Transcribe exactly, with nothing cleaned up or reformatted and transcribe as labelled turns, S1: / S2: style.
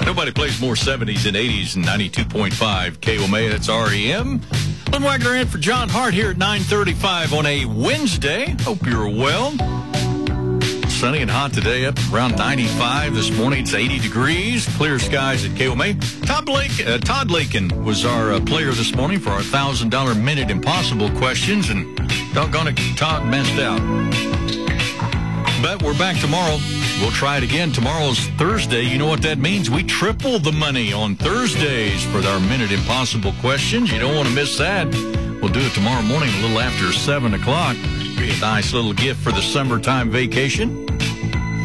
S1: Nobody plays more seventies and eighties than ninety-two point five K O M A. That's R E M. Lynn Wagner in for John Hart here at nine thirty-five on a Wednesday. Hope you're well. Sunny and hot today, up around ninety-five this morning. It's eighty degrees, clear skies at K O M A. Todd Blake, uh, Todd Lakin was our uh, player this morning for our one thousand dollars Minute Impossible questions, and doggone it, Todd messed out. But we're back tomorrow. We'll try it again. Tomorrow's Thursday. You know what that means? We triple the money on Thursdays for our Minute Impossible questions. You don't want to miss that. We'll do it tomorrow morning a little after seven o'clock. Be a nice little gift for the summertime vacation.